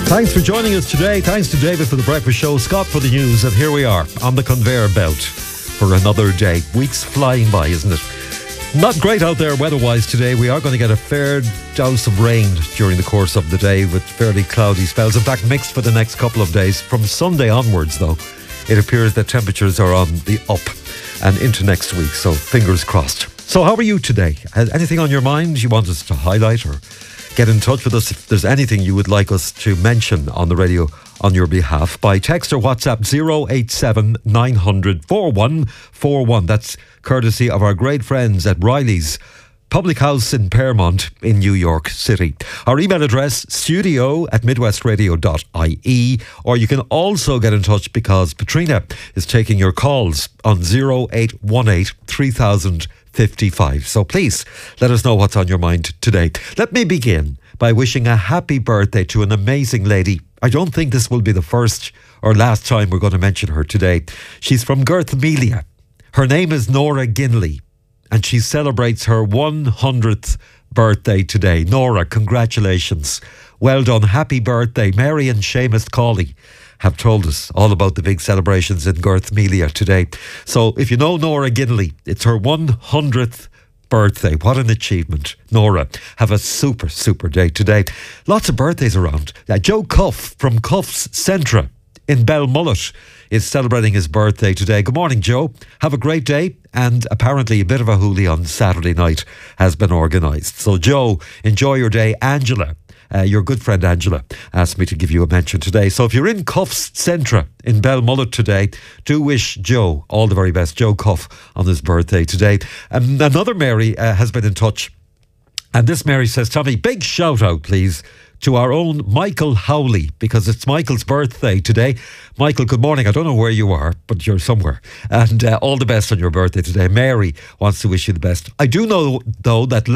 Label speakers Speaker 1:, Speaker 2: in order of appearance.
Speaker 1: Thanks for joining us today. Thanks to David for the breakfast show, Scott for the news, and here we are on the conveyor belt for another day. Weeks flying by, isn't it? Not great out there weather-wise today. We are going to get a fair dose of rain during the course of the day with fairly cloudy spells. In fact, mixed for the next couple of days. From Sunday onwards, though, it appears that temperatures are on the up and into next week, so fingers crossed. So how are you today? Anything on your mind you want us to highlight, or get in touch with us if there's anything you would like us to mention on the radio on your behalf by text or WhatsApp 087 900 4141. That's courtesy of our great friends at Riley's Public House in Paramount in New York City. Our email address studio@midwestradio.ie, or you can also get in touch because Patrina is taking your calls on 0818 3000 55. So please let us know what's on your mind today. Let me begin by wishing a happy birthday to an amazing lady. I don't think this will be the first or last time we're going to mention her today. She's from Garthmelia. Her name is Nora Ginley, and she celebrates her 100th birthday today. Nora, congratulations. Well done. Happy birthday. Mary and Seamus Cawley have told us all about the big celebrations in Garthmelia today. So if you know Nora Ginley, it's her 100th birthday. What an achievement. Nora, have a super, super day today. Lots of birthdays around. Joe Cuff from Cuff's Centra in Belmullet is celebrating his birthday today. Good morning, Joe. Have a great day. And apparently a bit of a hoolie on Saturday night has been organised. So Joe, enjoy your day. Angela, your good friend Angela, asked me to give you a mention today. So if you're in Cuff's Centra in Belmullet today, do wish Joe all the very best, Joe Cuff, on his birthday today. Another Mary has been in touch. And this Mary says, Tommy, big shout out, please, to our own Michael Howley, because it's Michael's birthday today. Michael, good morning. I don't know where you are, but you're somewhere. And all the best on your birthday today. Mary wants to wish you the best. I do know, though, that